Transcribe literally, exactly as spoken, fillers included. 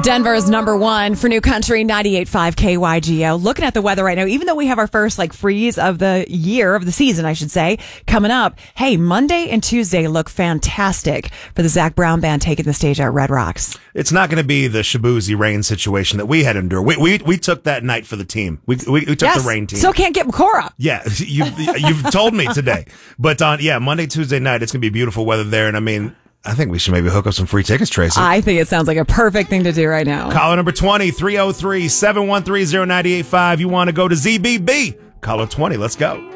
Denver's number one for New Country, ninety-eight point five K Y G O. Looking at the weather right now, even though we have our first like freeze of the year, of the season, I should say, coming up. Hey, Monday and Tuesday look fantastic for the Zac Brown Band taking the stage at Red Rocks. It's not going to be the Shabuzi rain situation that we had to endure. We we, we took that night for the team. We we, we took yes, the rain team. Still can't get Cora. Yeah, you, you've told me today. But on, yeah, Monday, Tuesday night, it's going to be beautiful weather there. And I mean, I think we should maybe hook up some free tickets, Tracy. I think it sounds like a perfect thing to do right now. Caller number twenty, three oh three, seven one three, oh nine eight five. You want to go to Z B B? Caller twenty, let's go.